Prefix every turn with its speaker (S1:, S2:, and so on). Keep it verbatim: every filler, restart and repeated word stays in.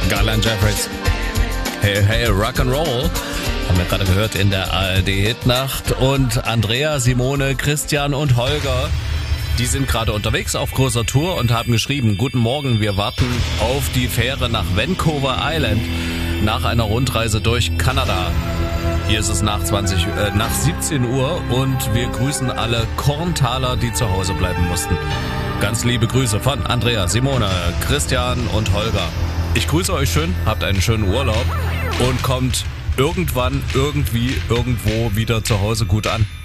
S1: Garland Jeffries. Hey, hey, Rock'n'Roll. Haben wir gerade gehört in der A R D-Hitnacht. Und Andrea, Simone, Christian und Holger, die sind gerade unterwegs auf großer Tour und haben geschrieben: Guten Morgen, wir warten auf die Fähre nach Vancouver Island nach einer Rundreise durch Kanada. Hier ist es nach zwanzig, äh, nach siebzehn Uhr und wir grüßen alle Korntaler, die zu Hause bleiben mussten. Ganz liebe Grüße von Andrea, Simone, Christian und Holger. Ich grüße euch schön, habt einen schönen Urlaub und kommt irgendwann, irgendwie, irgendwo wieder zu Hause gut an.